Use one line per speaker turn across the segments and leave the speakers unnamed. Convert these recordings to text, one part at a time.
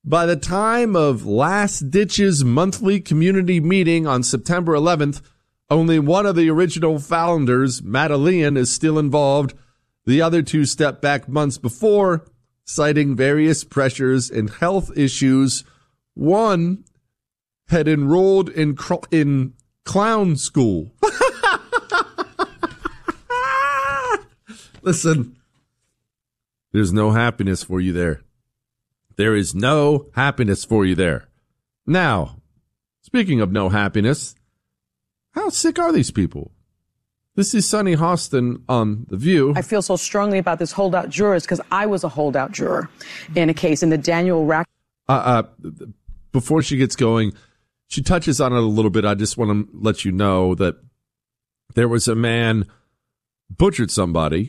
By the time of Last Ditch's monthly community meeting on September 11th, only one of the original founders, Madeleine, is still involved. The other two stepped back months before, citing various pressures and health issues. One had enrolled in clown school. Listen, there's no happiness for you there. There is no happiness for you there. Now, speaking of no happiness, how sick are these people? This is Sunny Hostin on The View.
I feel so strongly about this holdout jurors because I was a holdout juror in a case in the Daniel Rack.
Before she gets going, she touches on it a little bit. I just want to let you know that there was a man butchered somebody,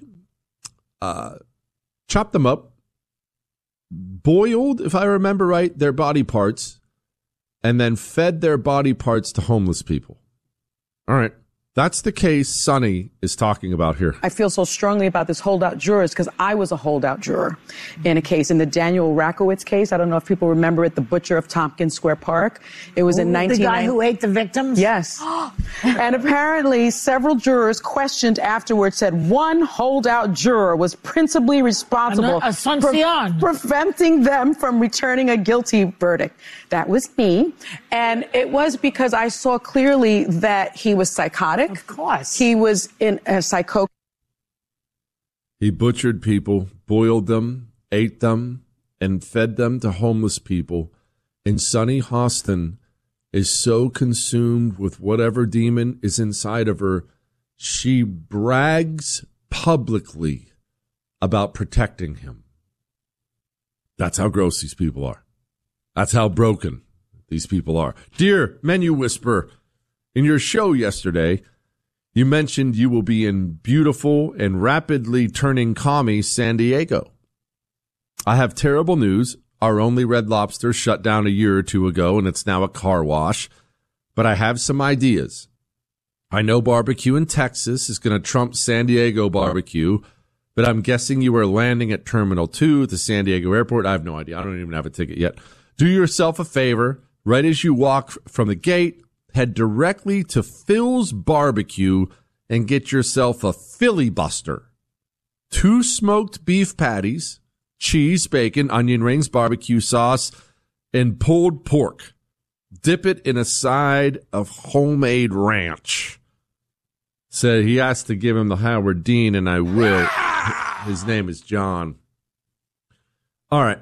chopped them up, boiled, if I remember right, their body parts, and then fed their body parts to homeless people. All right. That's the case Sonny is talking about here.
I feel so strongly about this holdout jurors because I was a holdout juror in a case in the Daniel Rakowitz case. I don't know if people remember it, the butcher of Tompkins Square Park. It was in 1990.
The guy who ate the victims?
Yes. And apparently several jurors questioned afterwards said one holdout juror was principally responsible for preventing them from returning a guilty verdict. That was me. And it was because I saw clearly that he was psychotic.
Of course.
He was in a psycho.
He butchered people, boiled them, ate them, and fed them to homeless people. And Sunny Hostin is so consumed with whatever demon is inside of her, she brags publicly about protecting him. That's how gross these people are. That's how broken these people are. Dear Menu Whisperer, in your show yesterday, you mentioned you will be in beautiful and rapidly turning commie San Diego. I have terrible news. Our only Red Lobster shut down a year or two ago, and it's now a car wash. But I have some ideas. I know barbecue in Texas is going to trump San Diego barbecue, but I'm guessing you are landing at Terminal 2 at the San Diego airport. I have no idea. I don't even have a ticket yet. Do yourself a favor. Right as you walk from the gate, head directly to Phil's Barbecue and get yourself a filibuster. 2 smoked beef patties, cheese, bacon, onion rings, barbecue sauce, and pulled pork. Dip it in a side of homemade ranch. Said he has to give him the Howard Dean, and I will. His name is John. All right.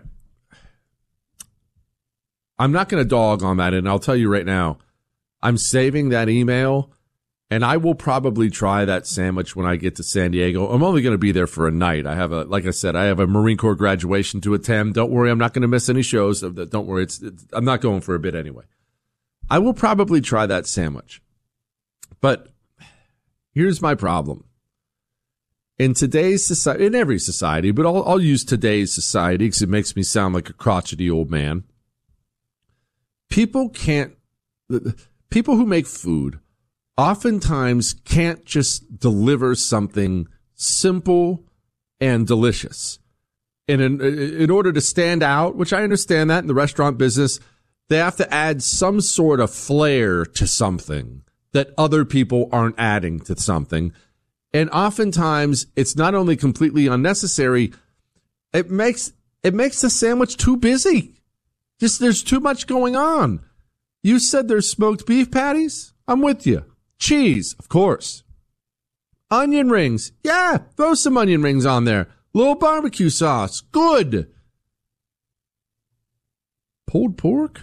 I'm not going to dog on that, and I'll tell you right now, I'm saving that email, and I will probably try that sandwich when I get to San Diego. I'm only going to be there for a night. I have like I said, I have a Marine Corps graduation to attend. Don't worry, I'm not going to miss any shows. Don't worry, I'm not going for a bit anyway. I will probably try that sandwich. But here's my problem. In today's society, in every society, but I'll use today's society because it makes me sound like a crotchety old man. People who make food oftentimes can't just deliver something simple and delicious. And in order to stand out, which I understand that in the restaurant business, they have to add some sort of flair to something that other people aren't adding to something. And oftentimes it's not only completely unnecessary, it makes the sandwich too busy. Just there's too much going on. You said there's smoked beef patties? I'm with you. Cheese, of course. Onion rings. Yeah, throw some onion rings on there. Little barbecue sauce. Good. Pulled pork?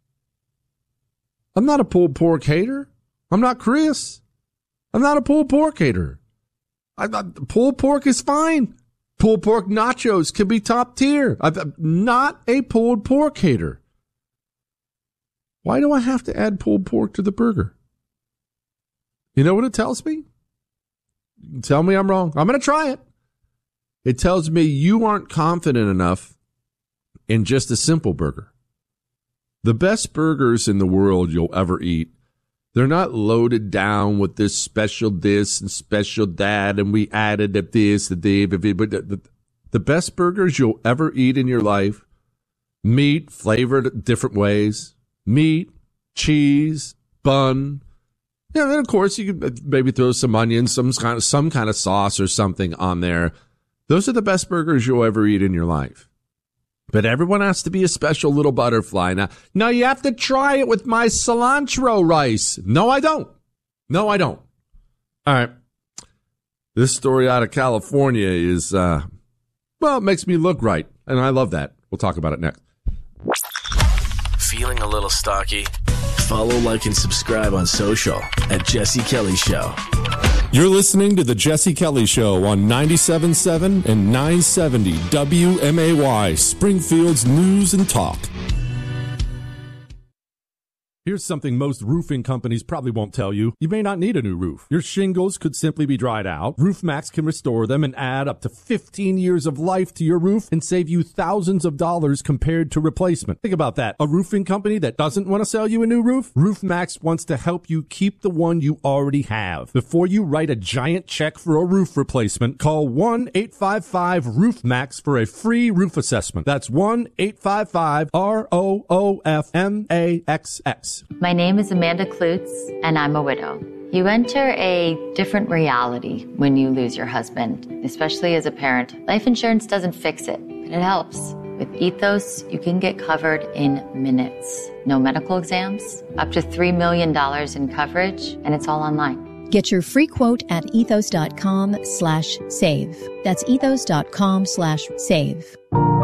I'm not a pulled pork hater. I'm not Chris. I'm not a pulled pork hater. Pulled pork is fine. Pulled pork nachos can be top tier. I'm not a pulled pork hater. Why do I have to add pulled pork to the burger? You know what it tells me? Tell me I'm wrong. I'm going to try it. It tells me you aren't confident enough in just a simple burger. The best burgers in the world you'll ever eat, they're not loaded down with this special this and special that, and we added this, but the best burgers you'll ever eat in your life Meat flavored different ways. Meat, cheese, bun. Yeah, then of course you could maybe throw some onions, some kind of sauce or something on there. Those are the best burgers you'll ever eat in your life. But everyone has to be a special little butterfly. Now you have to try it with my cilantro rice. No, I don't. All right. This story out of California is, it makes me look right. And I love that. We'll talk about it next.
Feeling a little stocky? Follow, like, and subscribe on social at Jesse Kelly Show.
You're listening to The Jesse Kelly Show on 97.7 and 970 WMAY, Springfield's News and Talk. Here's something most roofing companies probably won't tell you. You may not need a new roof. Your shingles could simply be dried out. RoofMax can restore them and add up to 15 years of life to your roof and save you thousands of dollars compared to replacement. Think about that. A roofing company that doesn't want to sell you a new roof? RoofMax wants to help you keep the one you already have. Before you write a giant check for a roof replacement, call 1-855-ROOFMAX for a free roof assessment. That's 1-855-ROOFMAXX.
My name is Amanda Klutz, and I'm a widow. You enter a different reality when you lose your husband, especially as a parent. Life insurance doesn't fix it, but it helps. With Ethos, you can get covered in minutes. No medical exams, up to $3 million in coverage, and it's all online.
Get your free quote at ethos.com/save. That's ethos.com/save.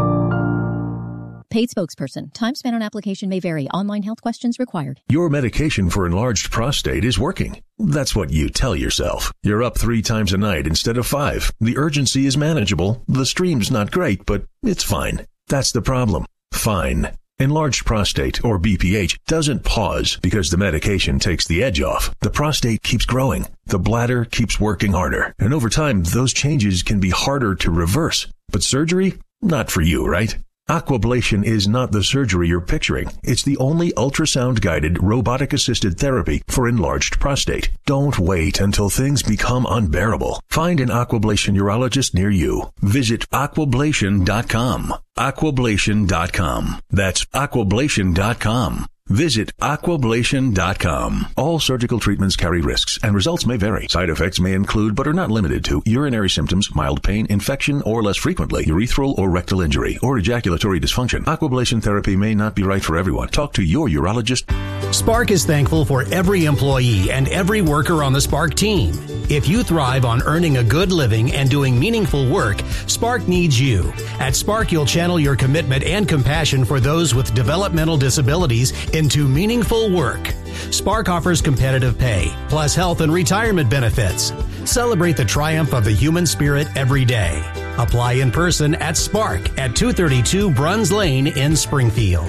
Paid spokesperson. Time spent on application may vary. Online health questions required.
Your medication for enlarged prostate is working. That's what you tell yourself. You're up 3 times a night instead of 5. The urgency is manageable. The stream's not great, but it's fine. That's the problem. Fine. Enlarged prostate, or BPH, doesn't pause because the medication takes the edge off. The prostate keeps growing. The bladder keeps working harder. And over time, those changes can be harder to reverse. But surgery? Not for you, right? Aquablation is not the surgery you're picturing. It's the only ultrasound-guided, robotic-assisted therapy for enlarged prostate. Don't wait until things become unbearable. Find an Aquablation urologist near you. Visit aquablation.com. Aquablation.com. That's aquablation.com. Visit aquablation.com. All surgical treatments carry risks, and results may vary. Side effects may include, but are not limited to, urinary symptoms, mild pain, infection, or less frequently, urethral or rectal injury, or ejaculatory dysfunction. Aquablation therapy may not be right for everyone. Talk to your urologist.
Spark is thankful for every employee and every worker on the Spark team. If you thrive on earning a good living and doing meaningful work, Spark needs you. At Spark, you'll channel your commitment and compassion for those with developmental disabilities into meaningful work. Spark offers competitive pay, plus health and retirement benefits. Celebrate the triumph of the human spirit every day. Apply in person at Spark at 232 Bruns Lane in Springfield.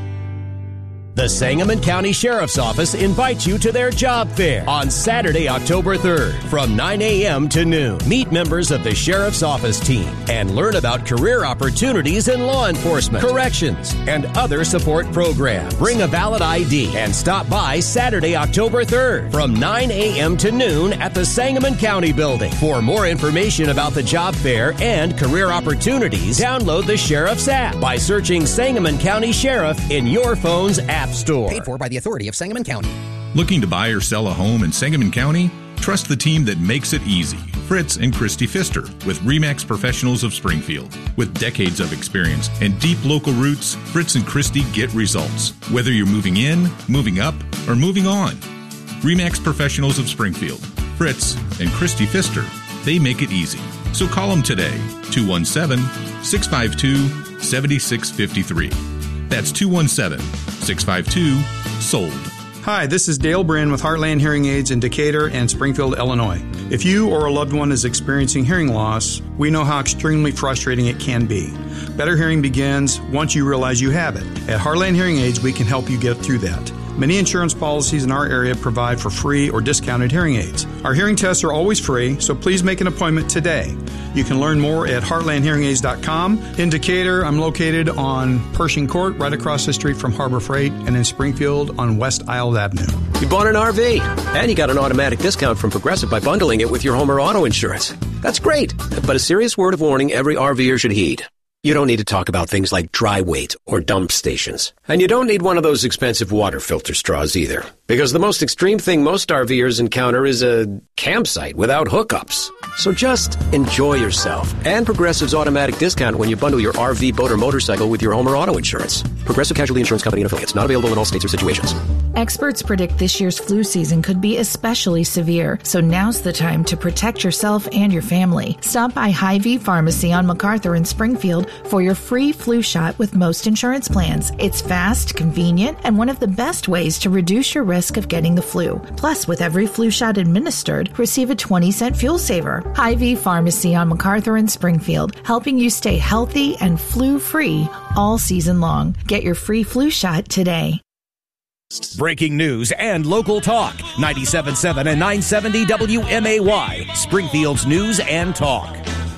The Sangamon County Sheriff's Office invites you to their job fair on Saturday, October 3rd from 9 a.m. to noon. Meet members of the Sheriff's Office team and learn about career opportunities in law enforcement, corrections, and other support programs. Bring a valid ID and stop by Saturday, October 3rd from 9 a.m. to noon at the Sangamon County Building. For more information about the job fair and career opportunities, download the Sheriff's app by searching Sangamon County Sheriff in your phone's app store.
Paid for by the authority of Sangamon County.
Looking to buy or sell a home in Sangamon County? Trust the team that makes it easy. Fritz and Christy Pfister with RE/MAX Professionals of Springfield. With decades of experience and deep local roots, Fritz and Christy get results. Whether you're moving in, moving up, or moving on. RE/MAX Professionals of Springfield. Fritz and Christy Pfister. They make it easy. So call them today. 217-652-7653. That's 217-652-SOLD.
Hi, this is Dale Bryn with Heartland Hearing Aids in Decatur and Springfield, Illinois. If you or a loved one is experiencing hearing loss, we know how extremely frustrating it can be. Better hearing begins once you realize you have it. At Heartland Hearing Aids, we can help you get through that. Many insurance policies in our area provide for free or discounted hearing aids. Our hearing tests are always free, so please make an appointment today. You can learn more at heartlandhearingaids.com. In Decatur, I'm located on Pershing Court, right across the street from Harbor Freight, and in Springfield on West Isles Avenue.
You bought an RV, and you got an automatic discount from Progressive by bundling it with your home or auto insurance. That's great, but a serious word of warning every RVer should heed. You don't need to talk about things like dry weight or dump stations. And you don't need one of those expensive water filter straws either. Because the most extreme thing most RVers encounter is a campsite without hookups. So just enjoy yourself. And Progressive's automatic discount when you bundle your RV, boat, or motorcycle with your home or auto insurance. Progressive Casualty Insurance Company and affiliates. Not available in all states or situations.
Experts predict this year's flu season could be especially severe. So now's the time to protect yourself and your family. Stop by Hy-Vee Pharmacy on MacArthur in Springfield for your free flu shot with most insurance plans. It's fast, convenient, and one of the best ways to reduce your risk of getting the flu. Plus, with every flu shot administered, receive a 20-cent fuel saver. Hy-Vee Pharmacy on MacArthur in Springfield, helping you stay healthy and flu-free all season long. Get your free flu shot today.
Breaking news and local talk. 97.7 and 970 WMAY. Springfield's news and talk.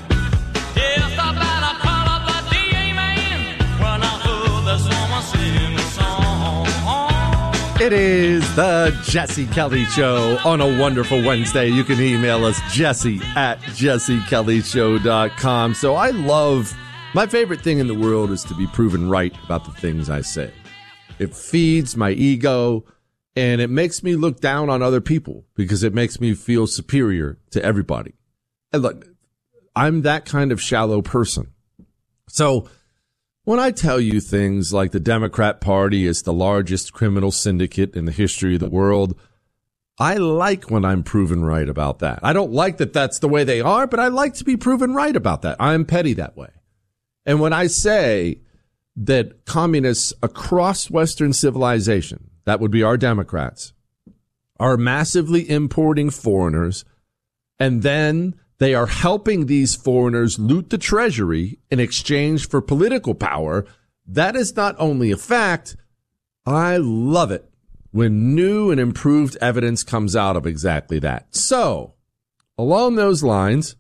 It is the Jesse Kelly Show on a wonderful Wednesday. You can email us, jesse@jessekellyshow.com. So my favorite thing in the world is to be proven right about the things I say. It feeds my ego, and it makes me look down on other people because it makes me feel superior to everybody. And look, I'm that kind of shallow person. So when I tell you things like the Democrat Party is the largest criminal syndicate in the history of the world, I like when I'm proven right about that. I don't like that that's the way they are, but I like to be proven right about that. I'm petty that way. And when I say that communists across Western civilization, that would be our Democrats, are massively importing foreigners, and then they are helping these foreigners loot the treasury in exchange for political power, that is not only a fact, I love it when new and improved evidence comes out of exactly that. So, along those lines,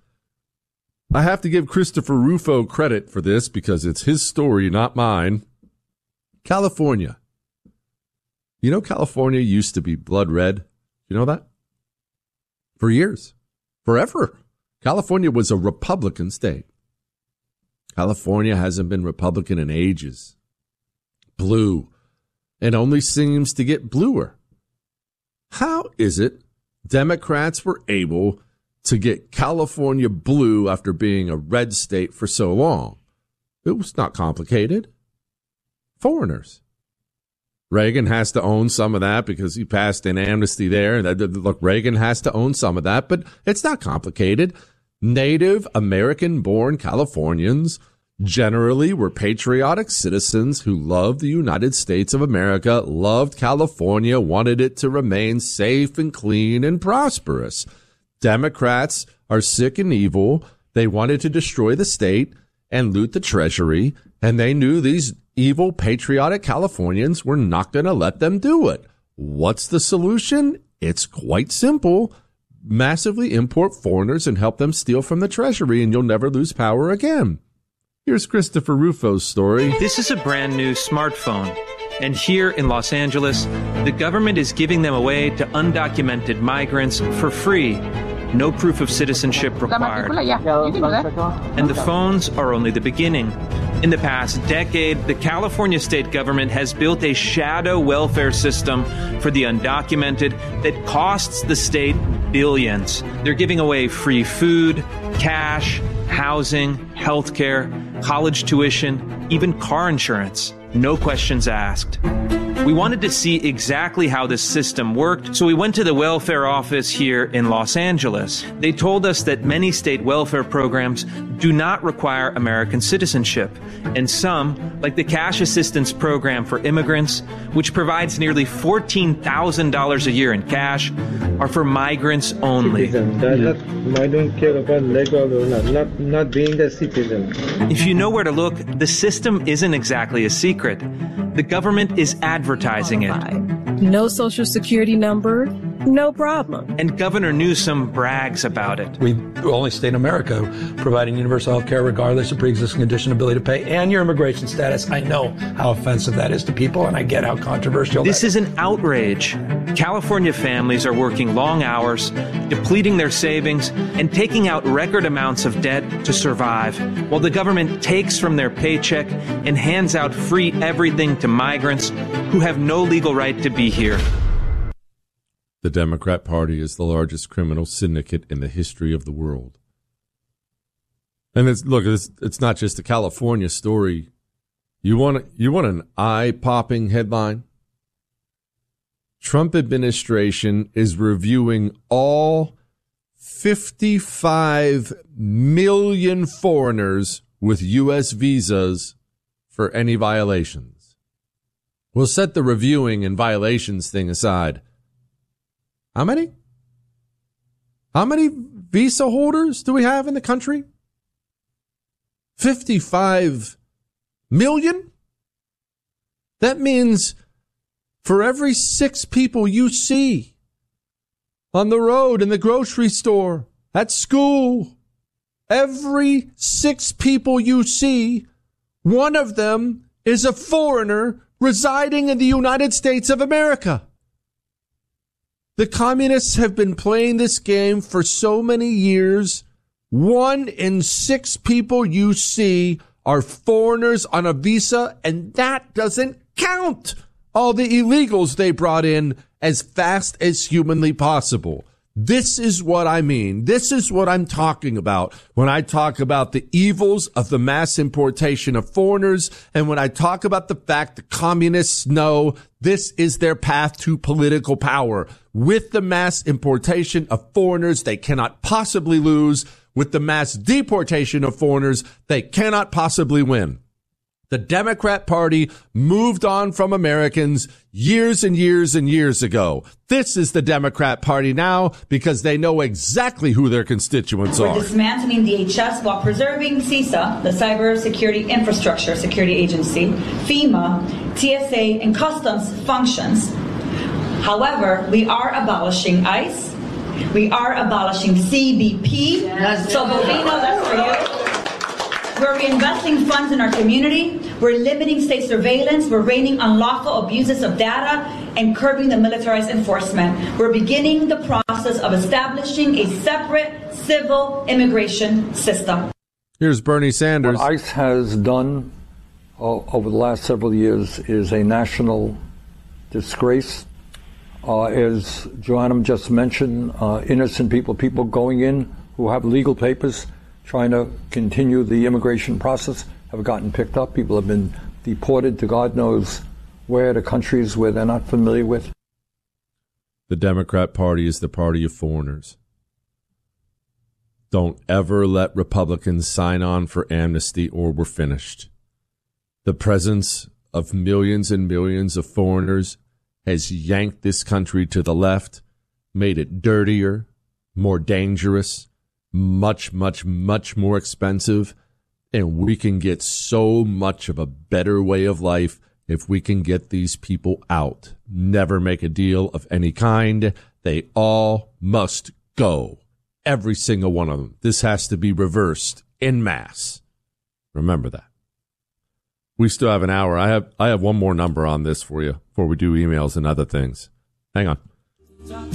I have to give Christopher Rufo credit for this because it's his story, not mine. California. You know, California used to be blood red. You know that? For years. Forever. California was a Republican state. California hasn't been Republican in ages. Blue. It only seems to get bluer. How is it Democrats were able to get California blue after being a red state for so long? It was not complicated. Foreigners. Reagan has to own some of that because he passed an amnesty there. Look, Reagan has to own some of that, but it's not complicated. Native American-born Californians generally were patriotic citizens who loved the United States of America, loved California, wanted it to remain safe and clean and prosperous. Democrats are sick and evil. They wanted to destroy the state and loot the treasury, and they knew these evil, patriotic Californians were not going to let them do it. What's the solution? It's quite simple. Massively import foreigners and help them steal from the treasury, and you'll never lose power again. Here's Christopher Rufo's story.
This is a brand new smartphone. And here in Los Angeles, the government is giving them away to undocumented migrants for free. No proof of citizenship required. And the phones are only the beginning. In the past decade, the California state government has built a shadow welfare system for the undocumented that costs the state billions. They're giving away free food, cash, housing, healthcare, college tuition, even car insurance. No questions asked. We wanted to see exactly how this system worked, so we went to the welfare office here in Los Angeles. They told us that many state welfare programs do not require American citizenship, and some, like the Cash Assistance Program for immigrants, which provides nearly $14,000 a year in cash, are for migrants only.
I don't care about legal or not being a citizen.
If you know where to look, the system isn't exactly a secret. The government is advertising it.
No social security number, no problem.
And Governor Newsom brags about it.
We only state in America providing universal health care regardless of pre-existing condition, ability to pay, and your immigration status. I know how offensive that is to people, and I get how controversial
this is. An outrage. California families are working long hours, depleting their savings, and taking out record amounts of debt to survive, while the government takes from their paycheck and hands out free everything to migrants who have no legal right to be here.
The Democrat Party is the largest criminal syndicate in the history of the world. And it's not just a California story. You want an eye-popping headline? Trump administration is reviewing all 55 million foreigners with U.S. visas for any violations. We'll set the reviewing and violations thing aside. How many? How many visa holders do we have in the country? 55 million? That means for every 6 people you see on the road, in the grocery store, at school, every 6 people you see, one of them is a foreigner residing in the United States of America. The communists have been playing this game for so many years. 1 in 6 people you see are foreigners on a visa, and that doesn't count all the illegals they brought in as fast as humanly possible. This is what I mean. This is what I'm talking about when I talk about the evils of the mass importation of foreigners, and when I talk about the fact that communists know this is their path to political power. With the mass importation of foreigners, they cannot possibly lose. With the mass deportation of foreigners, they cannot possibly win. The Democrat Party moved on from Americans years and years and years ago. This is the Democrat Party now because they know exactly who their constituents are.
We're dismantling DHS while preserving CISA, the Cyber Security Infrastructure Security Agency, FEMA, TSA, and Customs functions. However, we are abolishing ICE. We are abolishing CBP. So, Bovino, that's for you. We're reinvesting funds in our community. We're limiting state surveillance. We're reining unlawful abuses of data and curbing the militarized enforcement. We're beginning the process of establishing a separate civil immigration system.
Here's Bernie Sanders.
What ICE has done over the last several years is a national disgrace. As Joanna just mentioned, innocent people going in who have legal papers, trying to continue the immigration process, have gotten picked up. People have been deported to God knows where, to countries where they're not familiar with.
The Democrat Party is the party of foreigners. Don't ever let Republicans sign on for amnesty or we're finished. The presence of millions and millions of foreigners has yanked this country to the left, made it dirtier, more dangerous, much, much, much more expensive, and we can get so much of a better way of life if we can get these people out. Never make a deal of any kind. They all must go. Every single one of them. This has to be reversed en masse. Remember that. We still have an hour. I have one more number on this for you before we do emails and other things. Hang on.